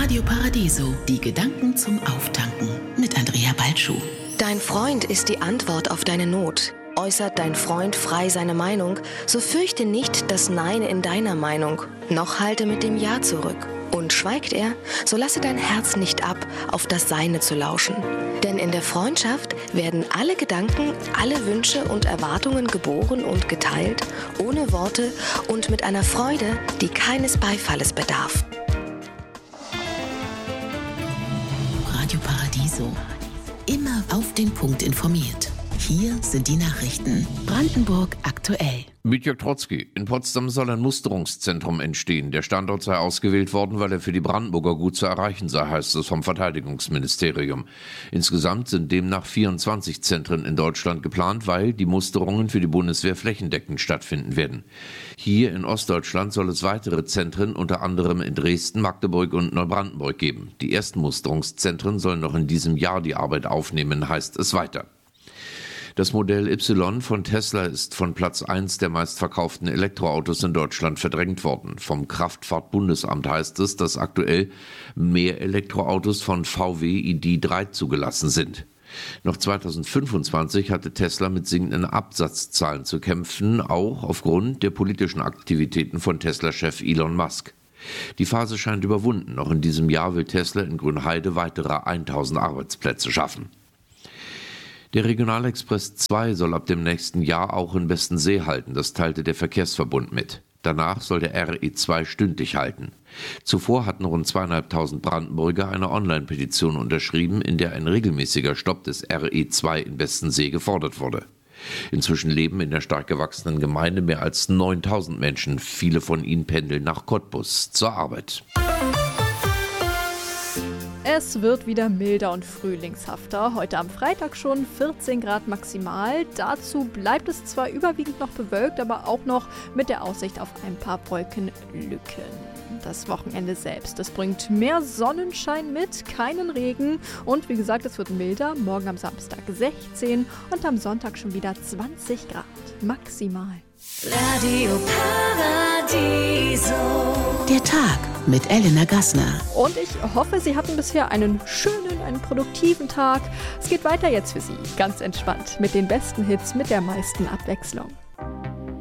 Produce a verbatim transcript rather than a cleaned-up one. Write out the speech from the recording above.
Radio Paradiso, die Gedanken zum Auftanken mit Andrea Balschuh. Dein Freund ist die Antwort auf deine Not. Äußert dein Freund frei seine Meinung, so fürchte nicht das Nein in deiner Meinung, noch halte mit dem Ja zurück. Und schweigt er, so lasse dein Herz nicht ab, auf das Seine zu lauschen. Denn in der Freundschaft werden alle Gedanken, alle Wünsche und Erwartungen geboren und geteilt, ohne Worte und mit einer Freude, die keines Beifalles bedarf. Radio Paradiso. Immer auf den Punkt informiert. Hier sind die Nachrichten. Brandenburg aktuell. Mit Jörg Trotzki. In Potsdam soll ein Musterungszentrum entstehen. Der Standort sei ausgewählt worden, weil er für die Brandenburger gut zu erreichen sei, heißt es vom Verteidigungsministerium. Insgesamt sind demnach vierundzwanzig Zentren in Deutschland geplant, weil die Musterungen für die Bundeswehr flächendeckend stattfinden werden. Hier in Ostdeutschland soll es weitere Zentren, unter anderem in Dresden, Magdeburg und Neubrandenburg geben. Die ersten Musterungszentren sollen noch in diesem Jahr die Arbeit aufnehmen, heißt es weiter. Das Modell Y von Tesla ist von Platz eins der meistverkauften Elektroautos in Deutschland verdrängt worden. Vom Kraftfahrtbundesamt heißt es, dass aktuell mehr Elektroautos von V W I D drei zugelassen sind. Noch zweitausendfünfundzwanzig hatte Tesla mit sinkenden Absatzzahlen zu kämpfen, auch aufgrund der politischen Aktivitäten von Tesla-Chef Elon Musk. Die Phase scheint überwunden. Noch in diesem Jahr will Tesla in Grünheide weitere tausend Arbeitsplätze schaffen. Der Regionalexpress zwei soll ab dem nächsten Jahr auch in Bestensee halten, das teilte der Verkehrsverbund mit. Danach soll der R E zwei stündlich halten. Zuvor hatten rund zweieinhalbtausend Brandenburger eine Online-Petition unterschrieben, in der ein regelmäßiger Stopp des R E zwei in Bestensee gefordert wurde. Inzwischen leben in der stark gewachsenen Gemeinde mehr als neuntausend Menschen. Viele von ihnen pendeln nach Cottbus zur Arbeit. Es wird wieder milder und frühlingshafter. Heute am Freitag schon vierzehn Grad maximal. Dazu bleibt es zwar überwiegend noch bewölkt, aber auch noch mit der Aussicht auf ein paar Wolkenlücken. Das Wochenende selbst, das bringt mehr Sonnenschein mit, keinen Regen. Und wie gesagt, es wird milder. Morgen am Samstag sechzehn und am Sonntag schon wieder zwanzig Grad maximal. Radio Paradiso. Der Tag mit Elena Gassner. Und ich hoffe, Sie hatten bisher einen schönen, einen produktiven Tag. Es geht weiter jetzt für Sie, ganz entspannt, mit den besten Hits, mit der meisten Abwechslung.